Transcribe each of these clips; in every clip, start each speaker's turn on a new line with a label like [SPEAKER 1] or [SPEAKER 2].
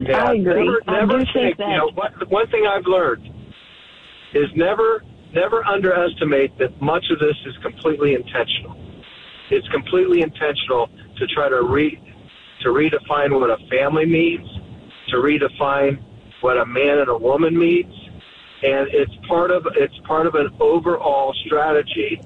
[SPEAKER 1] I agree.
[SPEAKER 2] Never think that. One thing I've learned is never underestimate that much of this is completely intentional. It's completely intentional to try to redefine what a family means, to redefine what a man and a woman means, and it's part of an overall strategy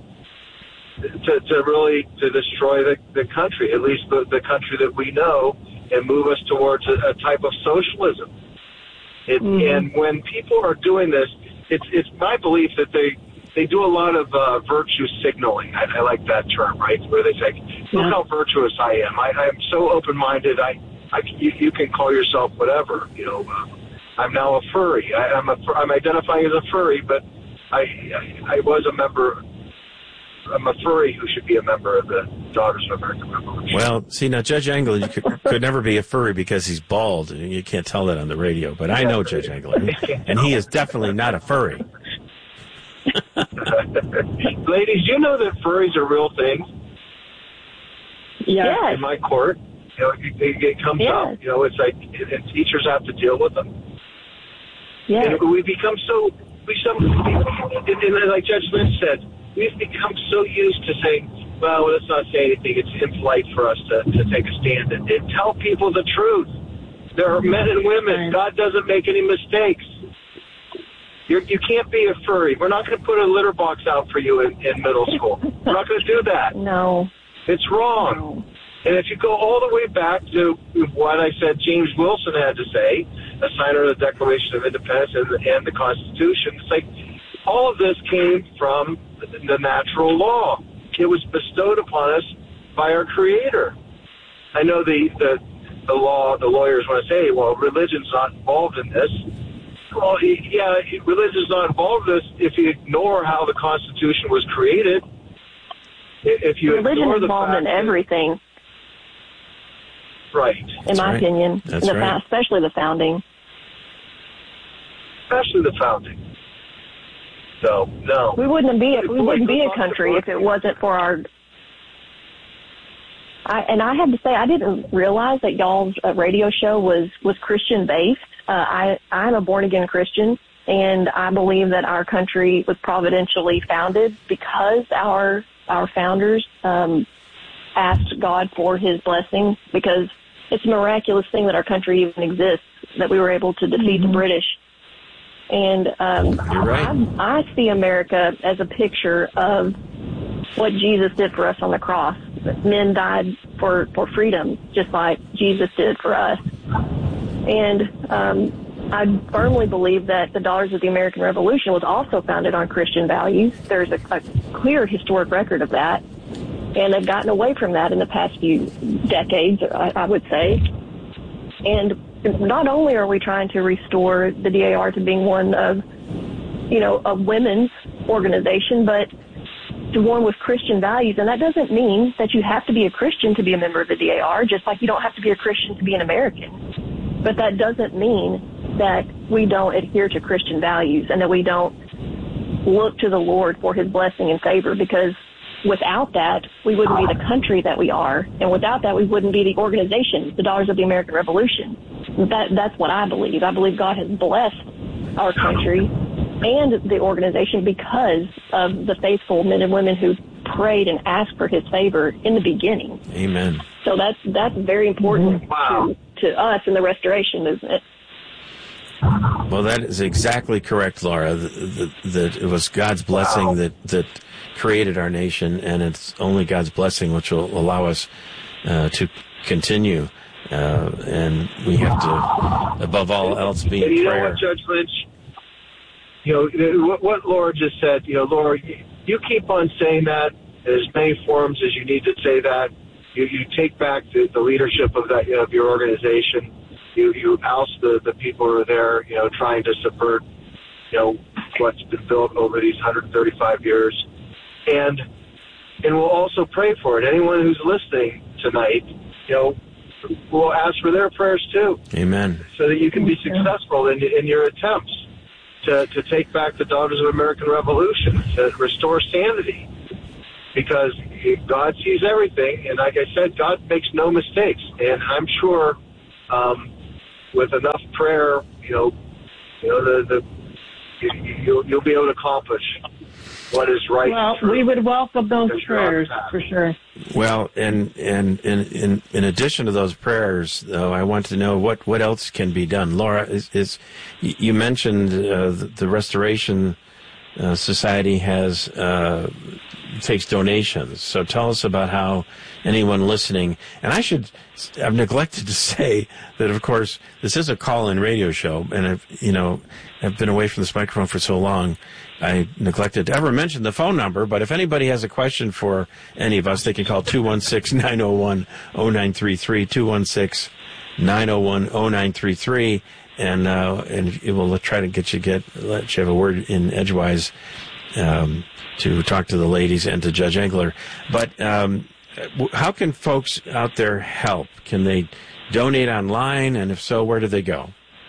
[SPEAKER 2] to destroy the country, at least the country that we know, and move us towards a type of socialism. And when people are doing this, it's my belief that they do a lot of virtue signaling. I like that term, right? Where they say, "Look how virtuous I am. I am so open-minded. You can call yourself whatever. I'm now a furry. I'm identifying as a furry, but I was a member. I'm a furry who should be a member of the Daughters of American Revolution."
[SPEAKER 3] Well, see, now Judge Engel, you could never be a furry because he's bald. You can't tell that on the radio, but I know Judge Engel, and he is definitely not a furry.
[SPEAKER 2] Ladies, you know that furries are real things?
[SPEAKER 1] Yes.
[SPEAKER 2] In my court, it comes up. It's like, and teachers have to deal with them.
[SPEAKER 1] Yes.
[SPEAKER 2] And we become and like Judge Lynch said, we've become so used to saying, well, let's not say anything. It's impolite for us to take a stand and tell people the truth. There are men and women. God doesn't make any mistakes. You can't be a furry. We're not going to put a litter box out for you in middle school. We're not going to do that.
[SPEAKER 1] No.
[SPEAKER 2] It's wrong.
[SPEAKER 1] No.
[SPEAKER 2] And if you go all the way back to what I said James Wilson had to say, a signer of the Declaration of Independence and the Constitution, it's like all of this came from the natural law. It was bestowed upon us by our Creator. I know the lawyers want to say, well, religion's not involved in this. Well, yeah, religion's not involved in this if you ignore how the Constitution was created. If you
[SPEAKER 1] religion is involved in everything.
[SPEAKER 2] Right.
[SPEAKER 1] In my opinion.
[SPEAKER 3] That's right.
[SPEAKER 1] Especially the founding.
[SPEAKER 2] Especially the founding. So, no.
[SPEAKER 1] We wouldn't be a country if it wasn't for our... And I have to say, I didn't realize that y'all's radio show was Christian-based. I'm a born-again Christian, and I believe that our country was providentially founded because our founders asked God for his blessing, because it's a miraculous thing that our country even exists, that we were able to defeat the British. And
[SPEAKER 3] You're right.
[SPEAKER 1] I see America as a picture of what Jesus did for us on the cross. Men died for freedom, just like Jesus did for us. And I firmly believe that the Daughters of the American Revolution was also founded on Christian values. There's a clear historic record of that. And they've gotten away from that in the past few decades, I would say. And not only are we trying to restore the DAR to being one of, a women's organization, but to one with Christian values. And that doesn't mean that you have to be a Christian to be a member of the DAR, just like you don't have to be a Christian to be an American. But that doesn't mean that we don't adhere to Christian values and that we don't look to the Lord for his blessing and favor, because without that, we wouldn't be the country that we are. And without that, we wouldn't be the organization, the Daughters of the American Revolution. That's what I believe. I believe God has blessed our country and the organization because of the faithful men and women who prayed and asked for his favor in the beginning.
[SPEAKER 3] Amen.
[SPEAKER 1] So that's very important to us in the Restoration movement.
[SPEAKER 3] Well, that is exactly correct, Laura. That it was God's blessing that created our nation, and it's only God's blessing which will allow us to continue. And we have to, above all else, be in prayer.
[SPEAKER 2] You know what, Judge Lynch? What Laura just said, Laura, you keep on saying that in as many forms as you need to say that. You take back the leadership of that of your organization. You oust the people who are there, trying to subvert, what's been built over these 135 years. And we'll also pray for it. Anyone who's listening tonight, we'll ask for their prayers too.
[SPEAKER 3] Amen.
[SPEAKER 2] So that you can be successful in your attempts to take back the Daughters of American Revolution, to restore sanity. Because God sees everything, and like I said, God makes no mistakes. And I'm sure with enough prayer, you'll be able to accomplish what is right.
[SPEAKER 1] Well, we would welcome those prayers for sure.
[SPEAKER 3] Well, and in addition to those prayers, though, I want to know what else can be done. Laura, is you mentioned the Restoration Society takes donations. So tell us about how anyone listening, and I've neglected to say that, of course, this is a call-in radio show, and I've been away from this microphone for so long, I neglected to ever mention the phone number, but if anybody has a question for any of us, they can call 216-901-0933, 216-901-0933, and it will try to let you have a word in edgewise to talk to the ladies and to Judge Engler. But how can folks out there help? Can they donate online, and if so, where do they go?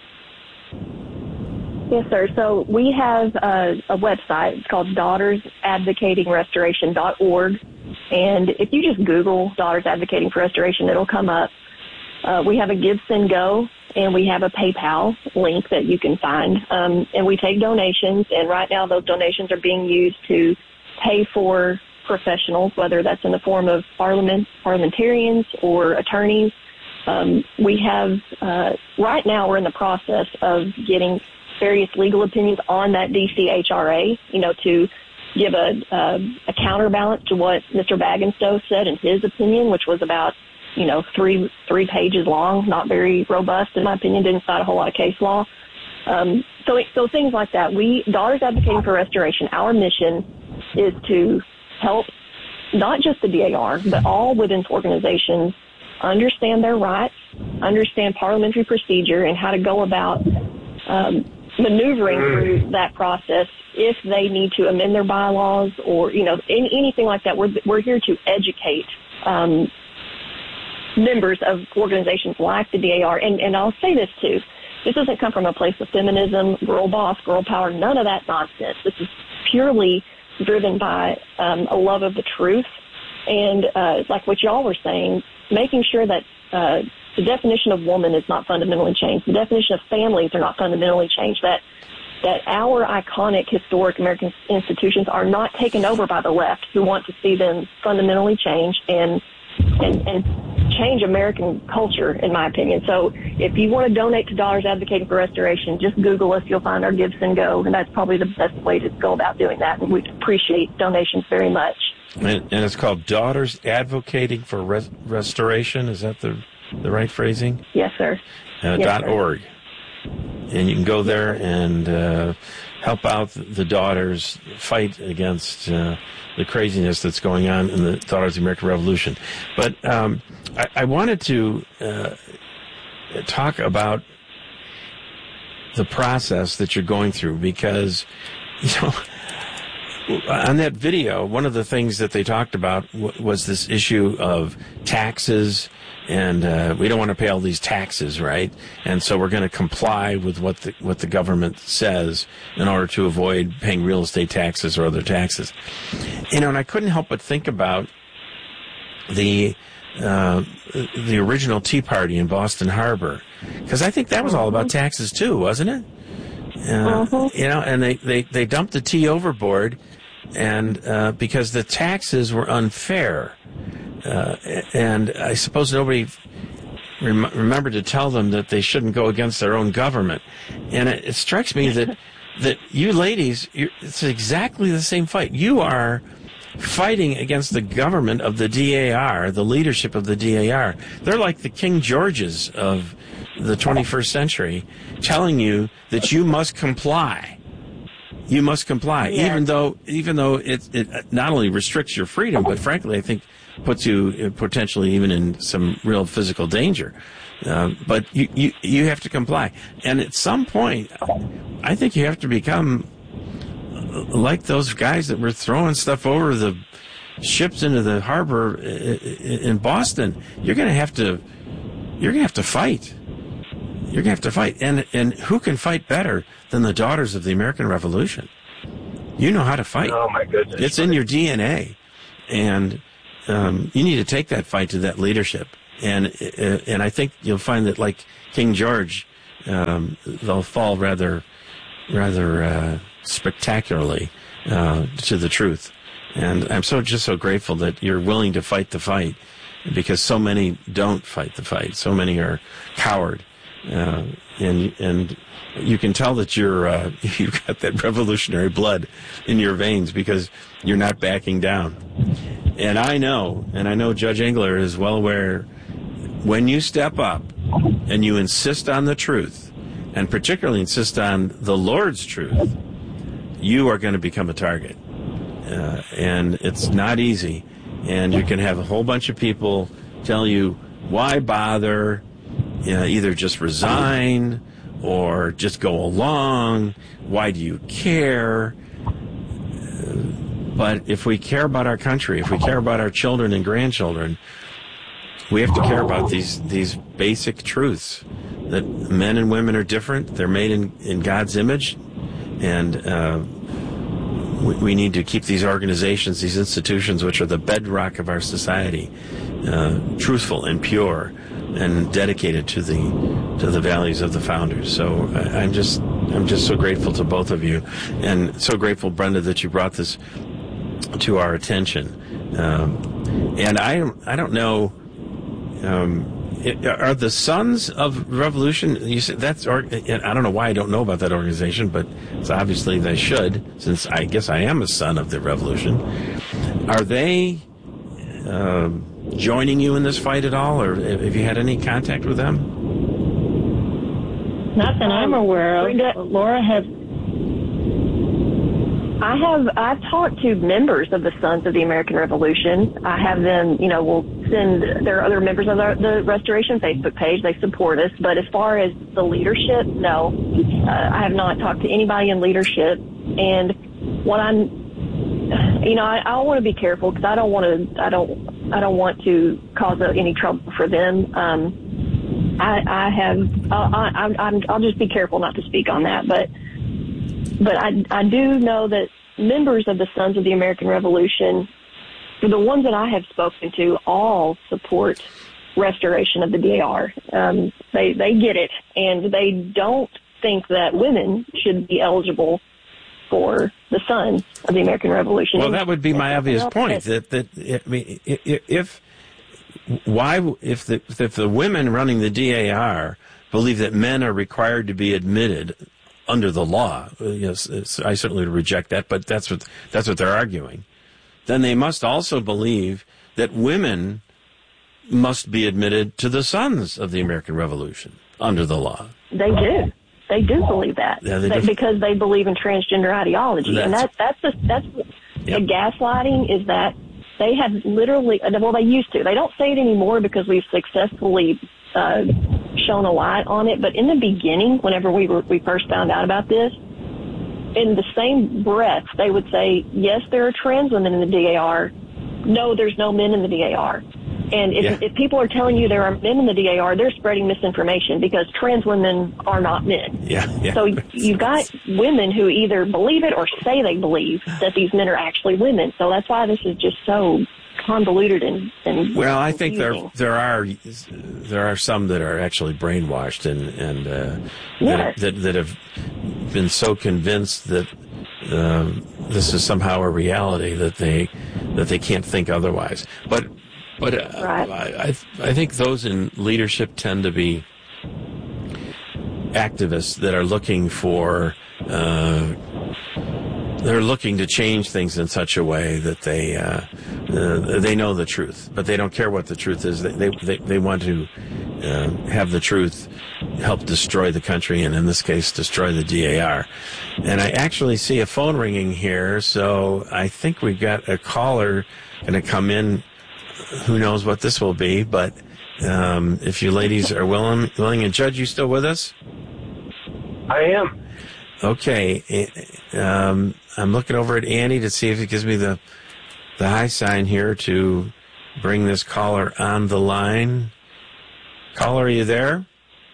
[SPEAKER 1] Yes, sir. So we have a website. It's called DaughtersAdvocatingRestoration.org. And if you just Google Daughters Advocating for Restoration, it'll come up. We have a Give, Send, Go, and we have a PayPal link that you can find. And we take donations, and right now those donations are being used to pay for professionals, whether that's in the form of parliamentarians or attorneys. We have, right now we're in the process of getting various legal opinions on that DCHRA, to give a counterbalance to what Mr. Bagenstow said in his opinion, which was about, three pages long, not very robust, in my opinion, didn't cite a whole lot of case law. So things like that. Daughters Advocating for Restoration, our mission is to help not just the DAR, but all women's organizations understand their rights, understand parliamentary procedure, and how to go about maneuvering through that process if they need to amend their bylaws or, anything like that. We're here to educate members of organizations like the DAR. And I'll say this, too. This doesn't come from a place of feminism, girl boss, girl power, none of that nonsense. This is purely driven by a love of the truth. And like what y'all were saying, making sure that the definition of woman is not fundamentally changed. The definition of families are not fundamentally changed. That our iconic historic American institutions are not taken over by the left, who want to see them fundamentally changed and change American culture, in my opinion. So if you want to donate to Daughters Advocating for Restoration, just Google us. You'll find our Give, Send, Go, and that's probably the best way to go about doing that. And we appreciate donations very much.
[SPEAKER 3] And it's called Daughters Advocating for Restoration. Is that the right phrasing?
[SPEAKER 1] Yes, sir. Yes,
[SPEAKER 3] .org. And you can go there and help out the daughters fight against the craziness that's going on in the Daughters of the American Revolution. But I wanted to talk about the process that you're going through because, on that video, one of the things that they talked about was this issue of taxes, and we don't want to pay all these taxes, right? And so we're going to comply with what the government says in order to avoid paying real estate taxes or other taxes. And I couldn't help but think about the original Tea Party in Boston Harbor, because I think that was all about taxes too, wasn't it? And they dumped the tea overboard, and because the taxes were unfair, and I suppose nobody remembered to tell them that they shouldn't go against their own government. And it strikes me that you ladies, it's exactly the same fight. You are fighting against the government of the DAR, the leadership of the DAR. They're like the King Georges of the 21st century, telling you that you must comply. You must comply, even though it not only restricts your freedom, but frankly, I think puts you potentially even in some real physical danger. But you have to comply, and at some point, I think you have to become like those guys that were throwing stuff over the ships into the harbor in Boston. You're going to have to fight. You're going to have to fight. And who can fight better than the Daughters of the American Revolution? You know how to fight.
[SPEAKER 2] Oh, my goodness.
[SPEAKER 3] It's in your DNA. And you need to take that fight to that leadership. And I think you'll find that, like King George, they'll fall rather spectacularly to the truth. And I'm just so grateful that you're willing to fight the fight, because so many don't fight the fight. So many are coward, and you can tell that you've got that revolutionary blood in your veins because you're not backing down. And I know Judge Engler is well aware, when you step up and you insist on the truth, and particularly insist on the Lord's truth, you are going to become a target. And it's not easy. And you can have a whole bunch of people tell you, why bother? Either just resign or just go along. Why do you care? But if we care about our country, if we care about our children and grandchildren, we have to care about these basic truths, that men and women are different. They're made in God's image. And we need to keep these organizations, these institutions, which are the bedrock of our society, truthful and pure and dedicated to the values of the founders. So I'm just so grateful to both of you, and so grateful, Brenda, that you brought this to our attention. And I don't know. Are the Sons of Revolution? You said that's. I don't know why I don't know about that organization, but it's obviously they should, since I guess I am a son of the Revolution. Are they joining you in this fight at all, or have you had any contact with them?
[SPEAKER 1] Not that I'm aware of. Laura has. I've talked to members of the Sons of the American Revolution. I have them, will send, there are other members of the Restoration Facebook page. They support us. But as far as the leadership, no, I have not talked to anybody in leadership. And what I want to be careful, because I don't want to cause any trouble for them. I'll just be careful not to speak on that. But I do know that members of the Sons of the American Revolution, the ones that I have spoken to, all support restoration of the DAR. They get it, and they don't think that women should be eligible for the Sons of the American Revolution.
[SPEAKER 3] Well, that would be my obvious point. That if the women running the DAR believe that men are required to be admitted under the law, yes, I certainly reject that, but that's what they're arguing. Then they must also believe that women must be admitted to the Sons of the American Revolution under the law.
[SPEAKER 1] They do. They do believe that, because they believe in transgender ideology, and that's the gaslighting. Is that they have literally, well, they used to. They don't say it anymore because we've successfully shown a light on it. But in the beginning, whenever we first found out about this, in the same breath, they would say, yes, there are trans women in the DAR. No, there's no men in the DAR. And if people are telling you there are men in the DAR, they're spreading misinformation, because trans women are not men. So you've got women who either believe it or say they believe that these men are actually women. So that's why this is just so convoluted and
[SPEAKER 3] well, I
[SPEAKER 1] confusing.
[SPEAKER 3] think there are some that are actually brainwashed and that have been so convinced that this is somehow a reality that they can't think otherwise. But I think those in leadership tend to be activists that are looking for they're looking to change things in such a way that they know the truth, but they don't care what the truth is. They want to have the truth help destroy the country, and in this case, destroy the DAR. And I actually see a phone ringing here, so I think we've got a caller going to come in. Who knows what this will be, but if you ladies are willing, and Judge, you still with us?
[SPEAKER 2] I am.
[SPEAKER 3] Okay. I'm looking over at Andy to see if it gives me the high sign here to bring this caller on the line. Caller, are you there?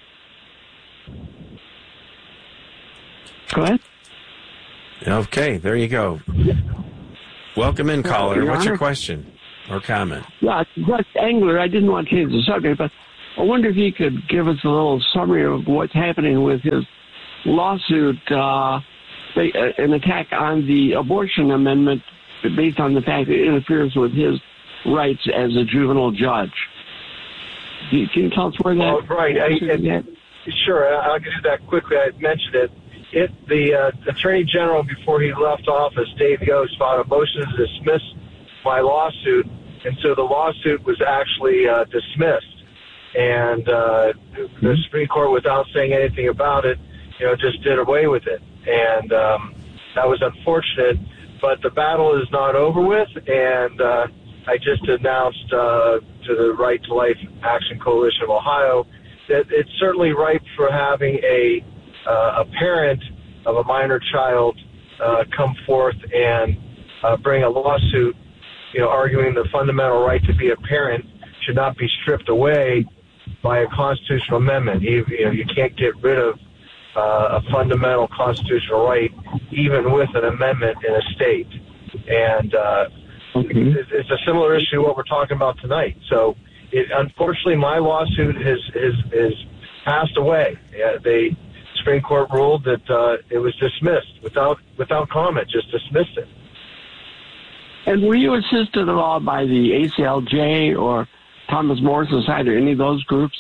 [SPEAKER 4] Go ahead.
[SPEAKER 3] Okay, there you go. Welcome in, caller. What's your question or comment?
[SPEAKER 4] Yeah, Judge Engler, I didn't want to change the subject, but I wonder if you could give us a little summary of what's happening with his lawsuit, an attack on the abortion amendment based on the fact that it interferes with his rights as a juvenile judge. Can you tell us where that?
[SPEAKER 2] Oh, right. Sure, I'll do that quickly. I mentioned it. The Attorney General, before he left office, Dave Yost, filed a motion to dismiss my lawsuit, and so the lawsuit was actually dismissed. And the Supreme Court, without saying anything about it, just did away with it. And that was unfortunate, but the battle is not over with, and I just announced to the Right to Life Action Coalition of Ohio that it's certainly ripe for having a parent of a minor child come forth and bring a lawsuit, arguing the fundamental right to be a parent should not be stripped away by a constitutional amendment. You can't get rid of a fundamental constitutional right, even with an amendment in a state. And it's a similar issue to what we're talking about tonight. So, unfortunately, my lawsuit has passed away. The Supreme Court ruled that it was dismissed without comment, just dismissed it.
[SPEAKER 4] And were you assisted at all by the ACLJ or Thomas More Society or any of those groups?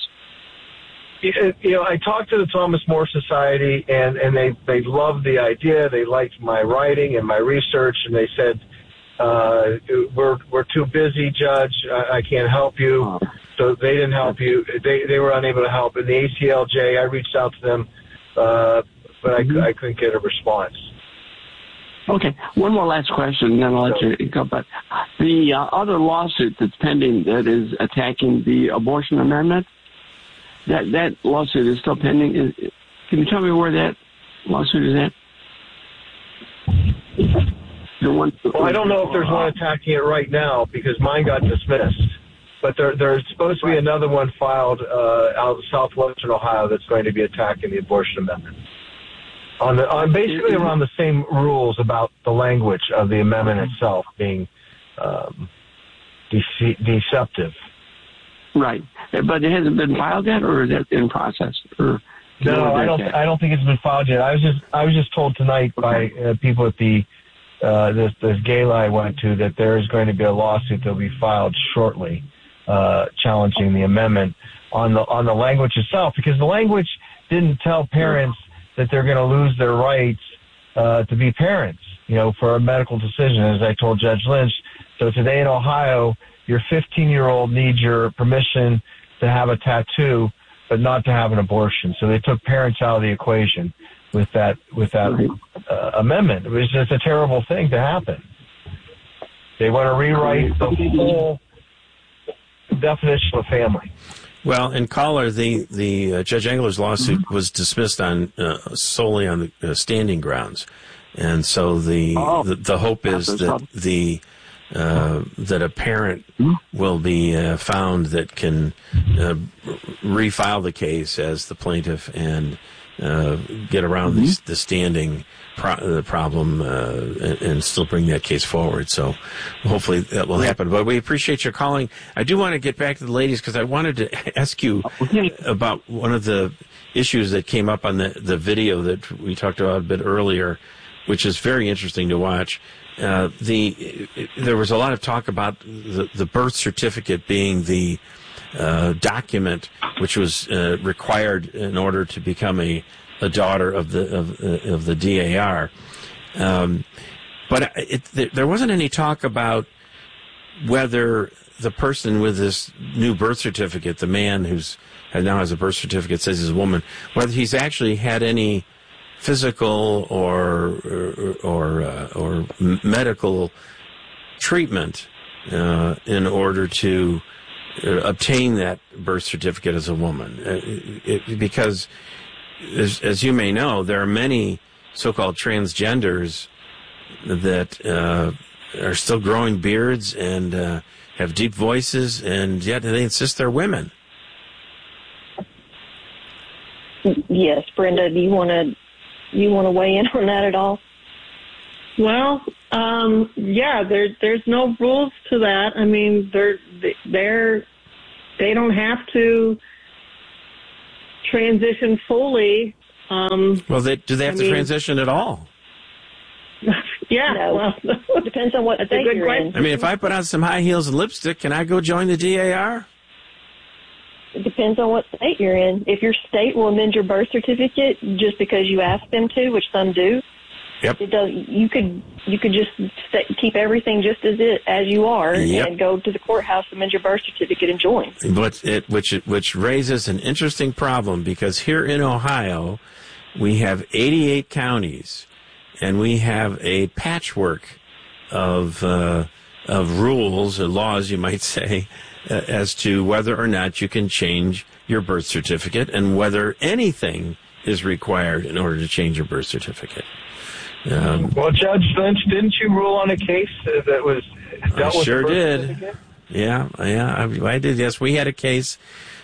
[SPEAKER 2] I talked to the Thomas More Society, and they loved the idea. They liked my writing and my research, and they said, we're too busy, Judge. I can't help you. So they didn't help you. They were unable to help. And the ACLJ, I reached out to them, but I couldn't get a response.
[SPEAKER 4] Okay, one more last question, and then I'll let you go. But the other lawsuit that's pending that is attacking the abortion amendment, that lawsuit is still pending. Can you tell me where that lawsuit is at?
[SPEAKER 2] Well, I don't know if there's one attacking it right now because mine got dismissed. But there's supposed to be another one filed out of southwestern Ohio that's going to be attacking the abortion amendment. On basically around the same rules about the language of the amendment itself being deceptive.
[SPEAKER 4] Right, but it hasn't been filed yet, or is that in process?
[SPEAKER 2] No, I don't think it's been filed yet. I was just told tonight by people at the this gala I went to that there is going to be a lawsuit that will be filed shortly, challenging the amendment on the language itself, because the language didn't tell parents that they're going to lose their rights to be parents, for a medical decision, as I told Judge Lynch. So today in Ohio, your 15-year-old needs your permission to have a tattoo, but not to have an abortion. So they took parents out of the equation with that amendment. It was just a terrible thing to happen. They want to rewrite the whole definition of family.
[SPEAKER 3] Well, in Caller, the Judge Engler's lawsuit was dismissed on solely on the standing grounds, and so the hope is that that a parent will be found that can refile the case as the plaintiff and get around the standing problem and still bring that case forward. So hopefully that will happen. But we appreciate your calling. I do want to get back to the ladies because I wanted to ask you about one of the issues that came up on the video that we talked about a bit earlier, which is very interesting to watch. There was a lot of talk about the birth certificate being the document which was required in order to become a daughter of the DAR, but there wasn't any talk about whether the person with this new birth certificate, the man now has a birth certificate says he's a woman, whether he's actually had any physical or medical treatment in order to obtain that birth certificate as a woman, because as you may know, there are many so-called transgenders that are still growing beards and have deep voices, and yet they insist they're women.
[SPEAKER 1] Yes, Brenda, do you want to weigh in on that at all?
[SPEAKER 5] Well, yeah, there's no rules to that. I mean, they don't have to transition fully.
[SPEAKER 3] Well, do they have to transition at all?
[SPEAKER 5] Yeah,
[SPEAKER 1] No.
[SPEAKER 5] well,
[SPEAKER 1] Depends on what
[SPEAKER 5] that's a
[SPEAKER 1] state
[SPEAKER 5] good
[SPEAKER 1] you're
[SPEAKER 5] question.
[SPEAKER 1] in.
[SPEAKER 3] I mean, if I put on some high heels and lipstick, can I go join the DAR?
[SPEAKER 1] It depends on what state you're in. If your state will amend your birth certificate just because you ask them to, which some do,
[SPEAKER 3] Yep.
[SPEAKER 1] it does. You could just keep everything just as you are,
[SPEAKER 3] Yep.
[SPEAKER 1] and go to the courthouse, amend your birth certificate, and join.
[SPEAKER 3] Which raises an interesting problem, because here in Ohio, we have 88 counties, and we have a patchwork of rules or laws, you might say, as to whether or not you can change your birth certificate and whether anything is required in order to change your birth certificate.
[SPEAKER 2] Well, Judge Lynch, didn't you rule on a case that was dealt with?
[SPEAKER 3] Sure
[SPEAKER 2] the birth
[SPEAKER 3] did.
[SPEAKER 2] certificate?
[SPEAKER 3] Yeah, I did. Yes, we had a case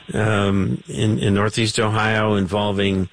[SPEAKER 3] in Northeast Ohio involving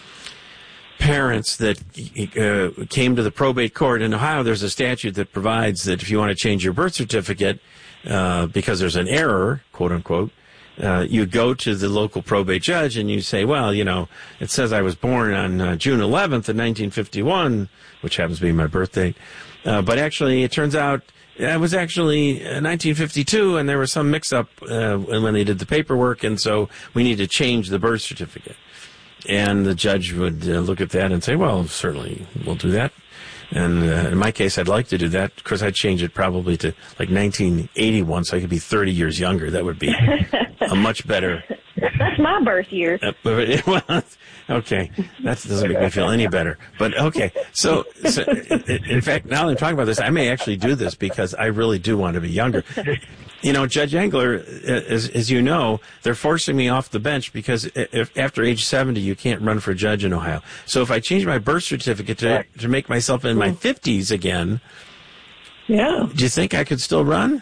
[SPEAKER 3] parents that came to the probate court. In Ohio, there's a statute that provides that if you want to change your birth certificate because there's an error, quote unquote, you go to the local probate judge and you say, well, it says I was born on June 11th of 1951, which happens to be my birth date. But actually, it turns out it was actually 1952, and there was some mix-up when they did the paperwork, and so we need to change the birth certificate. And the judge would look at that and say, well, certainly we'll do that. And in my case, I'd like to do that. Of course, I'd change it probably to like 1981, so I could be 30 years younger. That would be a much better...
[SPEAKER 1] That's my birth year.
[SPEAKER 3] Well, okay, that doesn't make me feel any better. But okay, so in fact, now that I'm talking about this, I may actually do this because I really do want to be younger. Judge Engler, as you know, they're forcing me off the bench because if after age 70 you can't run for judge in Ohio. So if I change my birth certificate to make myself in my 50s again,
[SPEAKER 5] yeah,
[SPEAKER 3] do you think I could still run?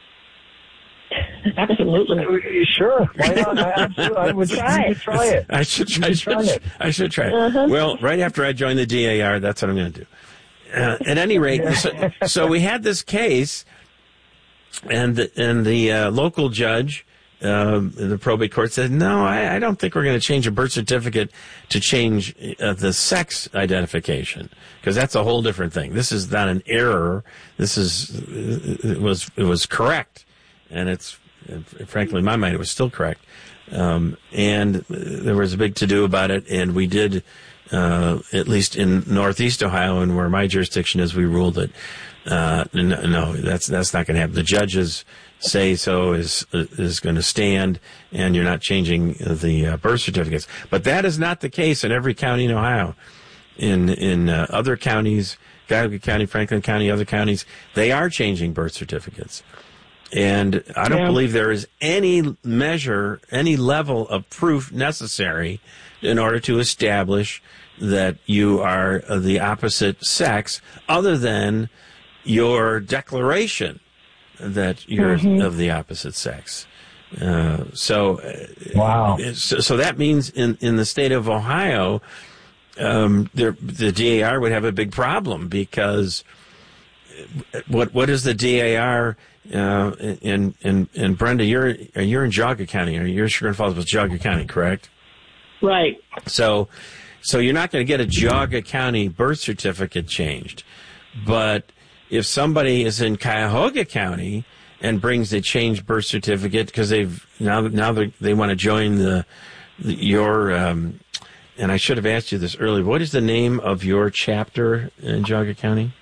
[SPEAKER 5] Absolutely.
[SPEAKER 2] Sure. Why not? I would try it.
[SPEAKER 3] I should try it. Well, right after I join the DAR, that's what I'm going to do. At any rate, so we had this case, and the local judge in the probate court said, no, I don't think we're going to change a birth certificate to change the sex identification, because that's a whole different thing. This is not an error. It was correct, and it's frankly, in my mind, it was still correct. And there was a big to-do about it, and we did, at least in Northeast Ohio, and where my jurisdiction is, we ruled that no, that's not going to happen. The judges say so is going to stand, and you're not changing the birth certificates. But that is not the case in every county in Ohio. In other counties, Cuyahoga County, Franklin County, other counties, they are changing birth certificates. And I don't believe there is any measure, any level of proof necessary in order to establish that you are of the opposite sex, other than your declaration that you're of the opposite sex. Wow. So that means in the state of Ohio, the DAR would have a big problem, because what is the DAR? And Brenda, you're in Geauga County, or you're Chagrin Falls, but Geauga County, correct?
[SPEAKER 5] Right.
[SPEAKER 3] So you're not going to get a Geauga County birth certificate changed, but if somebody is in Cuyahoga County and brings a changed birth certificate because they want to join your and I should have asked you this earlier. What is the name of your chapter in Geauga County?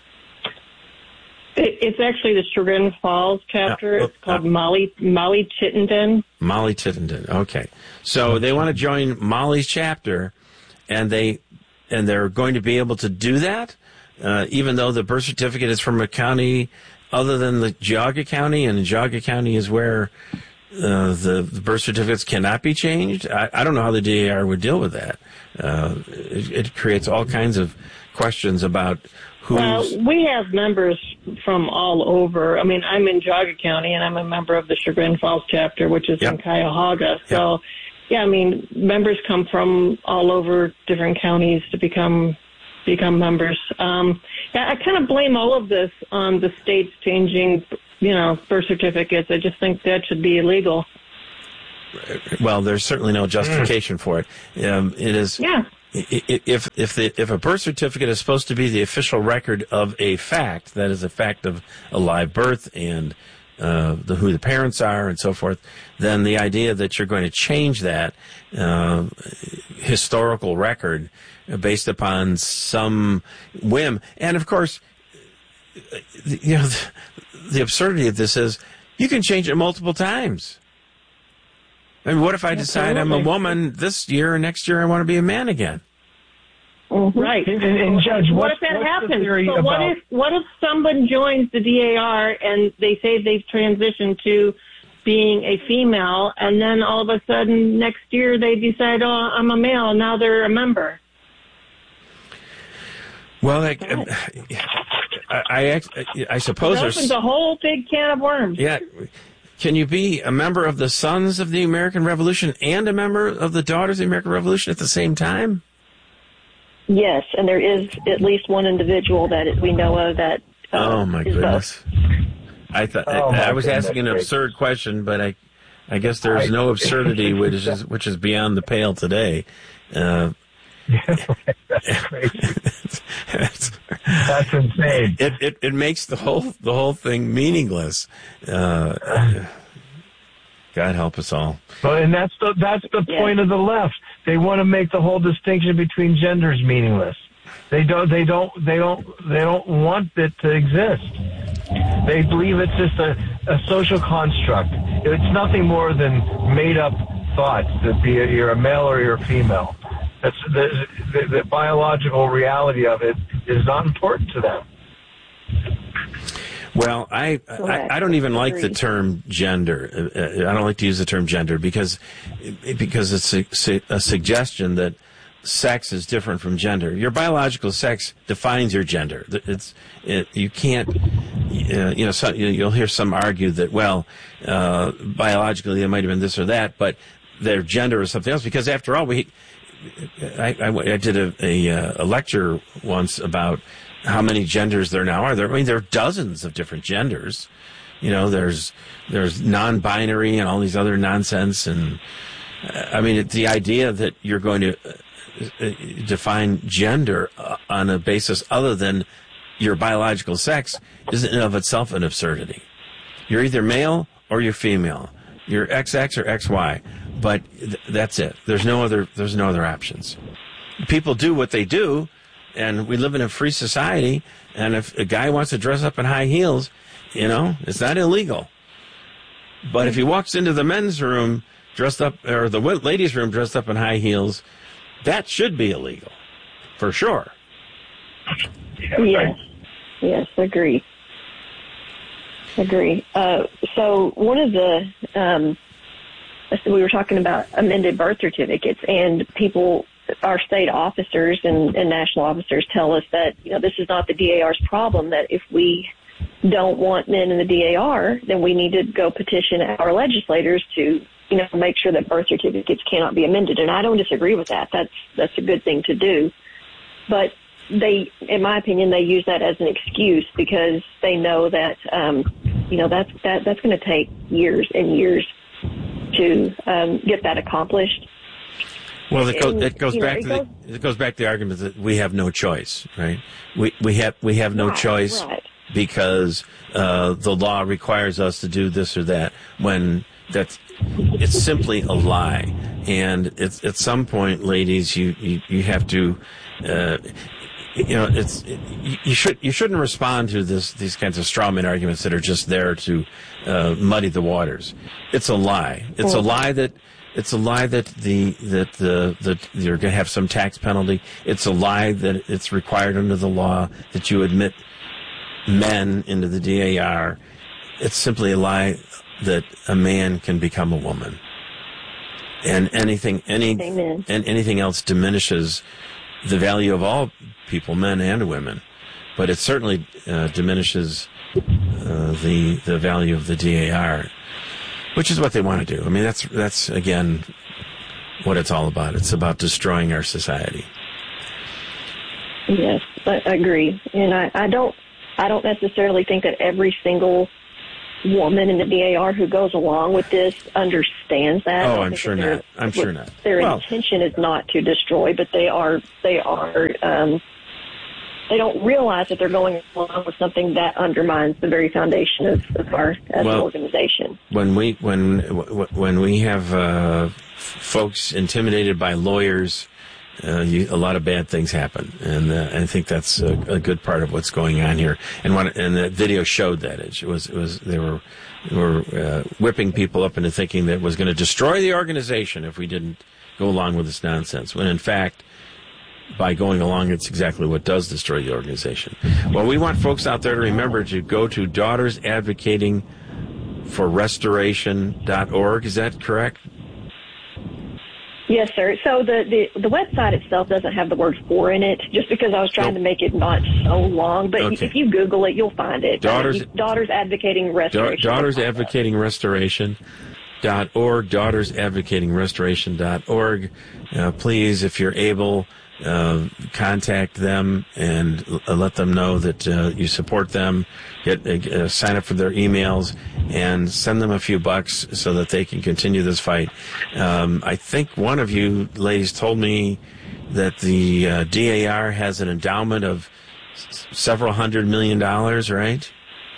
[SPEAKER 5] It's actually the Chagrin Falls chapter. It's called Molly Chittenden.
[SPEAKER 3] Molly Chittenden. Okay. So they want to join Molly's chapter, and they're going to be able to do that, even though the birth certificate is from a county other than the Geauga County, and Geauga County is where the birth certificates cannot be changed. I don't know how the DAR would deal with that. It creates all kinds of questions about
[SPEAKER 5] we have members from all over. I mean, I'm in Geauga County, and I'm a member of the Chagrin Falls chapter, which is in Cuyahoga. So, I mean, members come from all over different counties to become members. I kind of blame all of this on the states changing, birth certificates. I just think that should be illegal.
[SPEAKER 3] well, there's certainly no justification for it. It is.
[SPEAKER 5] Yeah.
[SPEAKER 3] If a birth certificate is supposed to be the official record of a fact, that is a fact of a live birth and who the parents are and so forth, then the idea that you're going to change that historical record based upon some whim, and of course, the absurdity of this is you can change it multiple times. I mean, what if I decide I'm a woman this year and next year I want to be a man again?
[SPEAKER 5] Mm-hmm. Right.
[SPEAKER 6] And Judge,
[SPEAKER 5] what if that happens? So what if someone joins the DAR and they say they've transitioned to being a female, and then all of a sudden next year they decide, oh, I'm a male, and now they're a member?
[SPEAKER 3] Well, I suppose
[SPEAKER 5] it opens a whole big can of worms.
[SPEAKER 3] Yeah. Can you be a member of the Sons of the American Revolution and a member of the Daughters of the American Revolution at the same time?
[SPEAKER 1] Yes, and there is at least one individual that we know of that.
[SPEAKER 3] Oh my goodness! I thought I was asking an absurd question, but I guess there's no absurdity which is beyond the pale today.
[SPEAKER 6] That's crazy. That's insane.
[SPEAKER 3] It makes the whole thing meaningless. God help us all.
[SPEAKER 6] Well, and that's the point of the left. They want to make the whole distinction between genders meaningless. They don't want it to exist. They believe it's just a social construct. It's nothing more than made up thoughts that you're a male or you're a female. That's the biological reality of it is not important to them.
[SPEAKER 3] Well, I don't even like the term gender. I don't like to use the term gender because it's a suggestion that sex is different from gender. Your biological sex defines your gender. You can't. You'll hear some argue that biologically it might have been this or that, but their gender is something else. Because after all, I did a lecture once about how many genders there now are. There are dozens of different genders. There's non-binary and all these other nonsense. And the idea that you're going to define gender on a basis other than your biological sex is in and of itself an absurdity. You're either male or you're female. You're XX or XY, but that's it. There's no other options. People do what they do. And we live in a free society, and if a guy wants to dress up in high heels, it's not illegal. But if he walks into the men's room dressed up, or the ladies' room dressed up in high heels, that should be illegal, for sure.
[SPEAKER 1] Yes, agree. So one of the, we were talking about amended birth certificates, and our state officers and national officers tell us that, this is not the DAR's problem, that if we don't want men in the DAR, then we need to go petition our legislators to, make sure that birth certificates cannot be amended. And I don't disagree with that. That's a good thing to do. But they, in my opinion, they use that as an excuse because they know that, that's going to take years and years to get that accomplished.
[SPEAKER 3] Well, it goes back to the argument that we have no choice, right? We have no choice because the law requires us to do this or that. When it's simply a lie, and it's at some point, ladies, you have to. You shouldn't respond to these kinds of strawman arguments that are just there to muddy the waters. It's a lie. It's a lie that. It's a lie that you're going to have some tax penalty. It's a lie that it's required under the law that you admit men into the DAR. It's simply a lie that a man can become a woman. And anything else diminishes the value of all people, men and women. But it certainly diminishes the value of the DAR. Which is what they want to do. That's again what it's all about. It's about destroying our society.
[SPEAKER 1] Yes, I agree, and I don't necessarily think that every single woman in the DAR who goes along with this understands that.
[SPEAKER 3] Oh, I'm sure not. I'm sure not.
[SPEAKER 1] Their intention is not to destroy, but they don't realize that they're going along with something that undermines the very foundation of our as an organization. When
[SPEAKER 3] we have folks intimidated by lawyers, a lot of bad things happen, and I think that's a good part of what's going on here. And the video showed that they were whipping people up into thinking that it was going to destroy the organization if we didn't go along with this nonsense. When in fact, by going along, it's exactly what does destroy the organization. Well, we want folks out there to remember to go to DaughtersAdvocatingForRestoration.org. Is that correct?
[SPEAKER 1] Yes, sir. So the website itself doesn't have the word "for" in it, just because I was trying to make it not so long. But if you Google it, you'll find it. Daughters Advocating Restoration.
[SPEAKER 3] DaughtersAdvocatingRestoration.org. DaughtersAdvocatingRestoration.org. Please, if you're able, contact them and let them know that you support them. Sign up for their emails and send them a few bucks so that they can continue this fight. I think one of you ladies told me that the DAR has an endowment of several $100 million, right?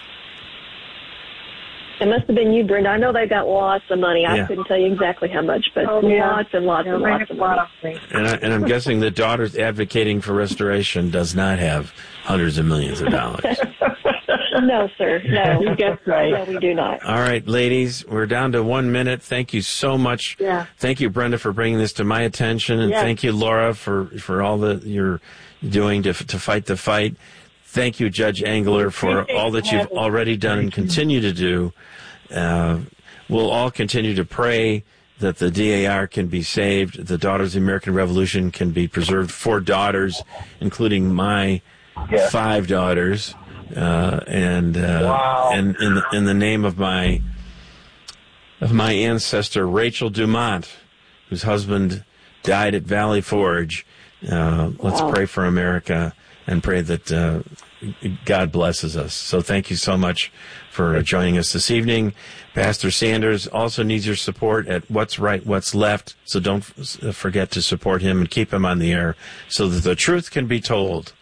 [SPEAKER 1] It must have been you, Brenda. I know they've got lots of money. I couldn't tell you exactly how much, but lots and lots and lots of money.
[SPEAKER 3] And I'm guessing that Daughters Advocating for Restoration does not have hundreds of millions of dollars.
[SPEAKER 1] No, sir. No.
[SPEAKER 5] You guess right.
[SPEAKER 1] No, we do not.
[SPEAKER 3] All right, ladies, we're down to 1 minute. Thank you so much.
[SPEAKER 5] Yeah.
[SPEAKER 3] Thank you, Brenda, for bringing this to my attention, and thank you, Laura, for all that you're doing to fight the fight. Thank you, Judge Engler, for all that you've already done and continue to do. We'll all continue to pray that the DAR can be saved, the Daughters of the American Revolution can be preserved for daughters, including my 5 daughters, and in the name of my ancestor Rachel Dumont, whose husband died at Valley Forge. Let's pray for America and pray that God blesses us. So thank you so much for joining us this evening. Pastor Sanders also needs your support at What's Right, What's Left, so don't forget to support him and keep him on the air so that the truth can be told.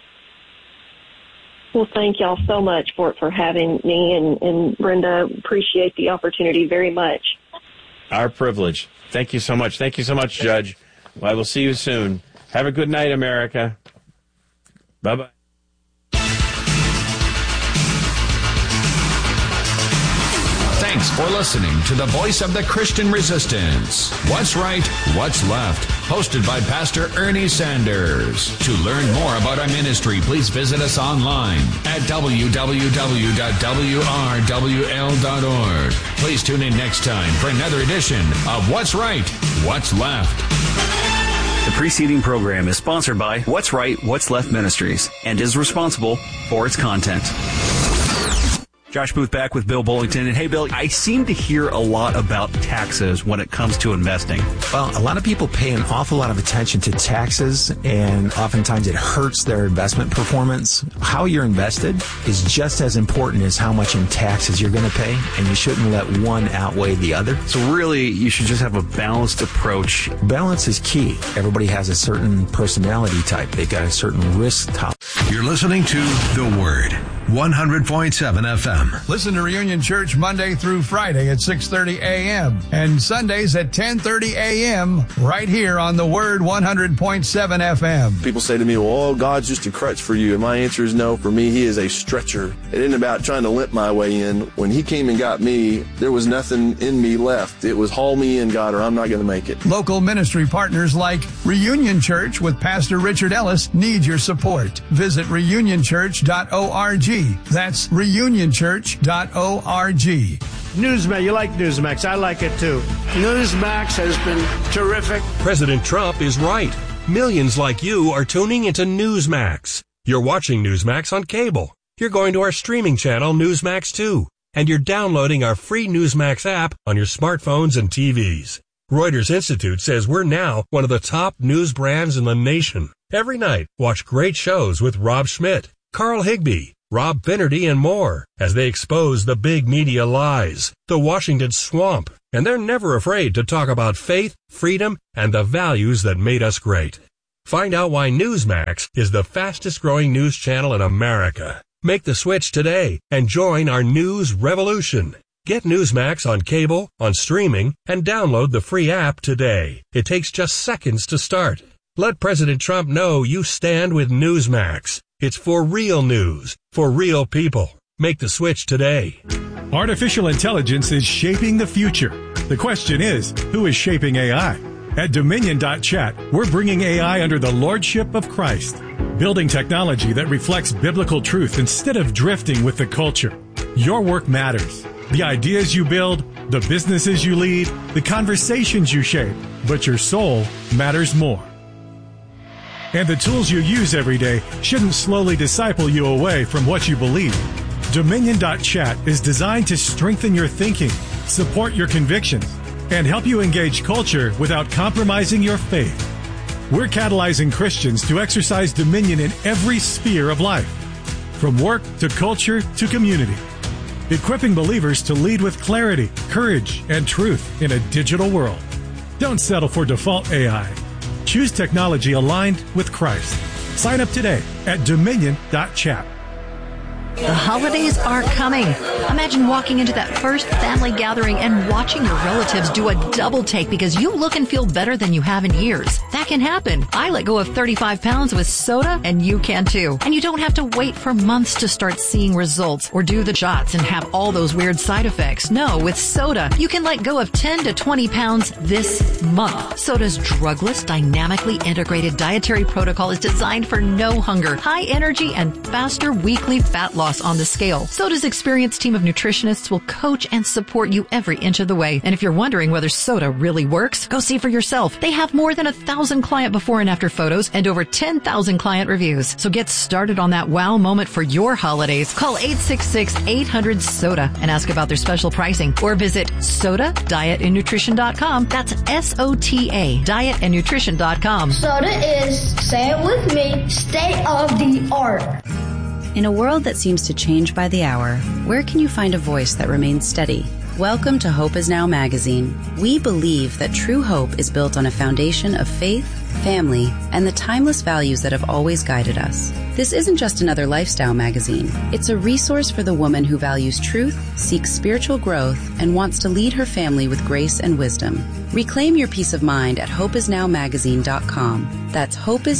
[SPEAKER 1] Well, thank y'all so much for having me, and Brenda, appreciate the opportunity very much.
[SPEAKER 3] Our privilege. Thank you so much. Thank you so much, Judge. Well, I will see you soon. Have a good night, America. Bye-bye.
[SPEAKER 7] Thanks for listening to the Voice of the Christian Resistance. What's Right, What's Left, hosted by Pastor Ernie Sanders. To learn more about our ministry, please visit us online at www.wrwl.org. Please tune in next time for another edition of What's Right, What's Left.
[SPEAKER 8] The preceding program is sponsored by What's Right, What's Left Ministries and is responsible for its content. Josh Booth back with Bill Bullington. And hey, Bill, I seem to hear a lot about taxes when it comes to investing.
[SPEAKER 9] Well, a lot of people pay an awful lot of attention to taxes, and oftentimes it hurts their investment performance. How you're invested is just as important as how much in taxes you're going to pay, and you shouldn't let one outweigh the other.
[SPEAKER 8] So really, you should just have a balanced approach.
[SPEAKER 9] Balance is key. Everybody has a certain personality type. They've got a certain risk tolerance.
[SPEAKER 10] You're listening to The Word, 100.7 FM.
[SPEAKER 11] Listen to Reunion Church Monday through Friday at 6:30 a.m. and Sundays at 10:30 a.m. right here on The Word 100.7 FM.
[SPEAKER 12] People say to me, well, God's just a crutch for you. And my answer is no. For me, He is a stretcher. It isn't about trying to limp my way in. When He came and got me, there was nothing in me left. It was haul me in, God, or I'm not going to make it.
[SPEAKER 11] Local ministry partners like Reunion Church with Pastor Richard Ellis need your support. Visit reunionchurch.org. That's reunionchurch.org.
[SPEAKER 13] Newsmax, you like Newsmax. I like it too. Newsmax has been terrific.
[SPEAKER 14] President Trump is right. Millions like you are tuning into Newsmax. You're watching Newsmax on cable. You're going to our streaming channel, Newsmax 2. And you're downloading our free Newsmax app on your smartphones and TVs. Reuters Institute says we're now one of the top news brands in the nation. Every night, watch great shows with Rob Schmidt, Carl Higbie, Rob Finnerty, and more as they expose the big media lies, the Washington swamp, and they're never afraid to talk about faith, freedom, and the values that made us great. Find out why Newsmax is the fastest growing news channel in America. Make the switch today and join our news revolution. Get Newsmax on cable, on streaming, and download the free app today. It takes just seconds to start. Let President Trump know you stand with Newsmax. It's for real news, for real people. Make the switch today.
[SPEAKER 15] Artificial intelligence is shaping the future. The question is, who is shaping AI? At Dominion.chat, we're bringing AI under the lordship of Christ, building technology that reflects biblical truth instead of drifting with the culture. Your work matters. The ideas you build, the businesses you lead, the conversations you shape, but your soul matters more. And the tools you use every day shouldn't slowly disciple you away from what you believe. Dominion.chat is designed to strengthen your thinking, support your convictions, and help you engage culture without compromising your faith. We're catalyzing Christians to exercise dominion in every sphere of life, from work to culture to community, equipping believers to lead with clarity, courage, and truth in a digital world. Don't settle for default AI. Choose technology aligned with Christ. Sign up today at Dominion.chat.
[SPEAKER 16] The holidays are coming. Imagine walking into that first family gathering and watching your relatives do a double take because you look and feel better than you have in years. That can happen. I let go of 35 pounds with soda, and you can too. And you don't have to wait for months to start seeing results or do the shots and have all those weird side effects. No, with soda, you can let go of 10 to 20 pounds this month. Soda's drugless, dynamically integrated dietary protocol is designed for no hunger, high energy, and faster weekly fat loss on the scale. Soda's experienced team of nutritionists will coach and support you every inch of the way. And if you're wondering whether soda really works, go see for yourself. They have more than 1,000 client before and after photos and over 10,000 client reviews. So get started on that wow moment for your holidays. Call 866-800-SODA and ask about their special pricing, or visit SODA-dietandnutrition.com. That's SOTA, dietandnutrition.com.
[SPEAKER 17] Soda is, say it with me, state of the art.
[SPEAKER 18] In a world that seems to change by the hour, where can you find a voice that remains steady? Welcome to Hope Is Now magazine. We believe that true hope is built on a foundation of faith, family, and the timeless values that have always guided us. This isn't just another lifestyle magazine. It's a resource for the woman who values truth, seeks spiritual growth, and wants to lead her family with grace and wisdom. Reclaim your peace of mind at hopeisnowmagazine.com. That's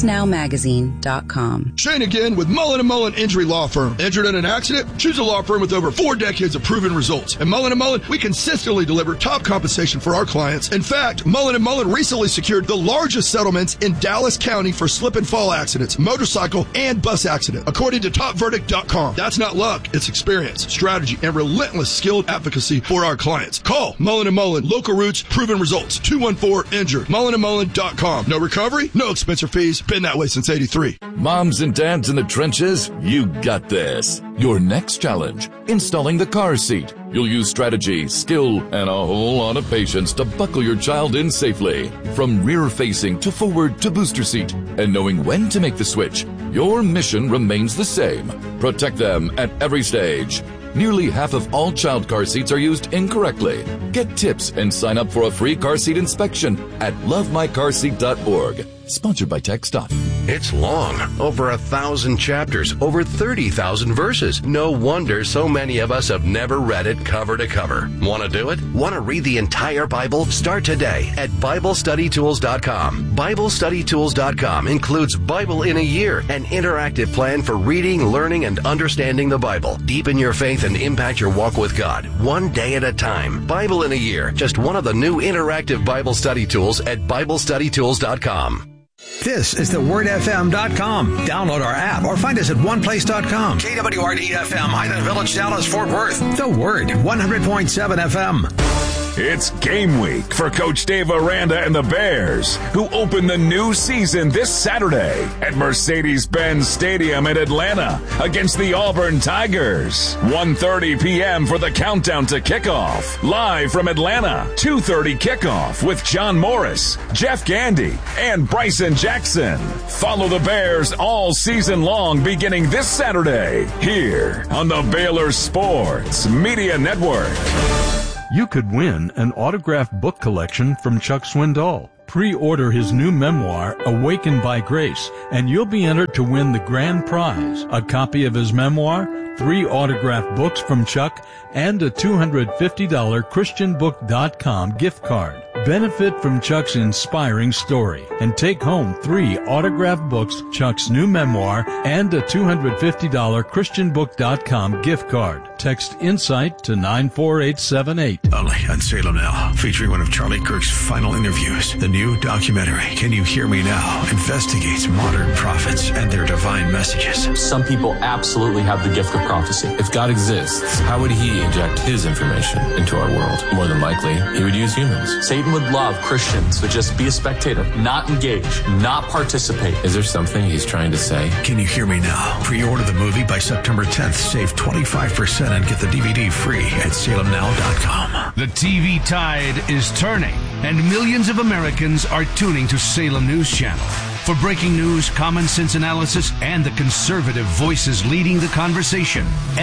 [SPEAKER 18] hopeisnowmagazine.com.
[SPEAKER 19] Shane again with Mullen & Mullen Injury Law Firm. Injured in an accident? Choose a law firm with over 4 decades of proven results. At Mullen & Mullen, we consistently deliver top compensation for our clients. In fact, Mullen & Mullen recently secured the largest settlements in Dallas County for slip and fall accidents, motorcycle, and bus accident, according to TopVerdict.com. That's not luck. It's experience, strategy, and relentless skilled advocacy for our clients. Call Mullen & Mullen. Local roots, proven results. 214-INJURED. MullenandMullen.com. No recovery, no expense or fees. Been that way since '83.
[SPEAKER 20] Moms and dads in the trenches, you got this. Your next challenge, installing the car seat. You'll use strategy, skill, and a whole lot of patience to buckle your child in safely. From rear-facing to forward to booster seat. And knowing when to make the switch, your mission remains the same. Protect them at every stage. Nearly half of all child car seats are used incorrectly. Get tips and sign up for a free car seat inspection at lovemycarseat.org. Sponsored by TechStop.
[SPEAKER 21] It's long, over 1,000 chapters, over 30,000 verses. No wonder so many of us have never read it cover to cover. Want to do it? Want to read the entire Bible? Start today at BibleStudyTools.com. BibleStudyTools.com includes Bible in a Year, an interactive plan for reading, learning, and understanding the Bible. Deepen your faith and impact your walk with God, one day at a time. Bible in a Year, just one of the new interactive Bible study tools at BibleStudyTools.com.
[SPEAKER 22] This is thewordfm.com. Download our app or find us at oneplace.com. KWRD-FM, Highland Village, Dallas, Fort Worth. The Word, 100.7 FM.
[SPEAKER 10] It's
[SPEAKER 2] game week for Coach Dave Aranda and the Bears, who open the new season this Saturday at Mercedes-Benz Stadium in Atlanta against the Auburn Tigers. 1:30 p.m. for the countdown to kickoff. Live from Atlanta, 2:30 kickoff with John Morris, Jeff Gandy, and Bryson Jackson. Follow the Bears all season long beginning this Saturday here on the Baylor Sports Media Network.
[SPEAKER 4] You could win an autographed book collection from Chuck Swindoll. Pre-order his new memoir, Awakened by Grace, and you'll be entered to win the grand prize, a copy of his memoir, 3 autographed books from Chuck, and a $250 ChristianBook.com gift card. Benefit from Chuck's inspiring story and take home 3 autographed books, Chuck's new memoir, and a $250 ChristianBook.com gift card. Text INSIGHT to 94878.
[SPEAKER 22] Only on Salem Now, featuring one of Charlie Kirk's final interviews. The new documentary, Can You Hear Me Now?, investigates modern prophets and their divine messages.
[SPEAKER 23] Some people absolutely have the gift of prophecy. If God exists, how would he inject his information into our world? More than likely, he would use humans. Satan would love Christians to just be a spectator, not engage, not participate. Is there something he's trying to say?
[SPEAKER 22] Can You Hear Me Now? Pre-order the movie by September 10th. Save 25% and get the DVD free at salemnow.com.
[SPEAKER 24] The TV tide is turning, and millions of Americans are tuning to Salem News Channel. For breaking news, common sense analysis, and the conservative voices leading the conversation,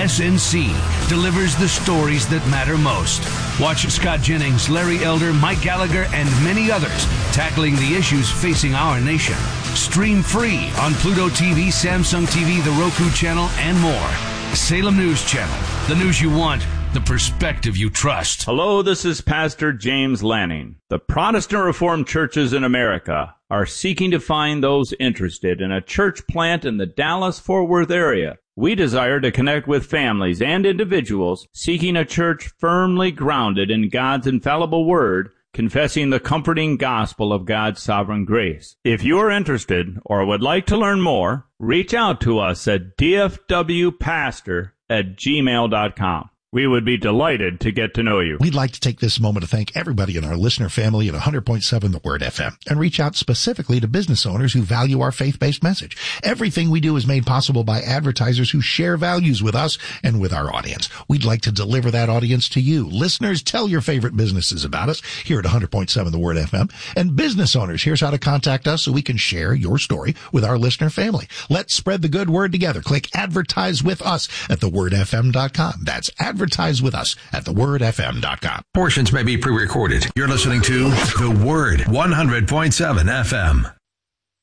[SPEAKER 24] SNC delivers the stories that matter most. Watch Scott Jennings, Larry Elder, Mike Gallagher, and many others tackling the issues facing our nation. Stream free on Pluto TV, Samsung TV, the Roku channel, and more. Salem News Channel, the news you want, the perspective you trust.
[SPEAKER 25] Hello, this is Pastor James Lanning. The Protestant Reformed churches in America are seeking to find those interested in a church plant in the Dallas-Fort Worth area. We desire to connect with families and individuals seeking a church firmly grounded in God's infallible word, confessing the comforting gospel of God's sovereign grace. If you are interested or would like to learn more, reach out to us at dfwpastor@gmail.com. We would be delighted to get to know you.
[SPEAKER 26] We'd like to take this moment to thank everybody in our listener family at 100.7 The Word FM and reach out specifically to business owners who value our faith-based message. Everything we do is made possible by advertisers who share values with us and with our audience. We'd like to deliver that audience to you. Listeners, tell your favorite businesses about us here at 100.7 The Word FM. And business owners, here's how to contact us so we can share your story with our listener family. Let's spread the good word together. Click Advertise with Us at thewordfm.com. That's Advertise with Us at thewordfm.com.
[SPEAKER 22] Portions may be pre-recorded. You're listening to The Word, 100.7 FM.